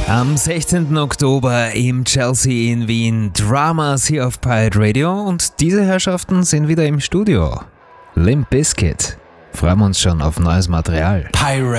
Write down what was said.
Am 16. Oktober im Chelsea in Wien Dramas hier auf Pirate Radio und diese Herrschaften sind wieder im Studio. Limp Bizkit. Freuen wir uns schon auf neues Material. Pirate